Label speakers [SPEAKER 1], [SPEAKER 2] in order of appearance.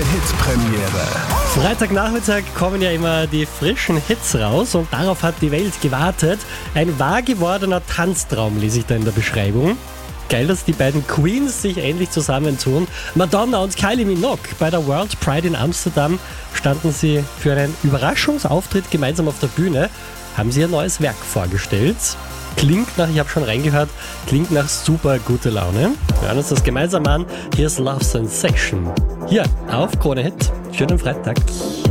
[SPEAKER 1] Hit-Premiere.
[SPEAKER 2] Freitagnachmittag kommen ja immer die frischen Hits raus und darauf hat die Welt gewartet. Ein wahr gewordener Tanztraum lese ich da in der Beschreibung. Geil, dass die beiden Queens sich endlich zusammentun. Madonna und Kylie Minogue. Bei der World Pride in Amsterdam standen sie für einen Überraschungsauftritt gemeinsam auf der Bühne. Haben sie ihr neues Werk vorgestellt. Klingt nach, ich habe schon reingehört, klingt nach super gute Laune. Wir hören uns das gemeinsam an. Hier ist Love Sensation. Hier auf Krone Hit. Schönen Freitag.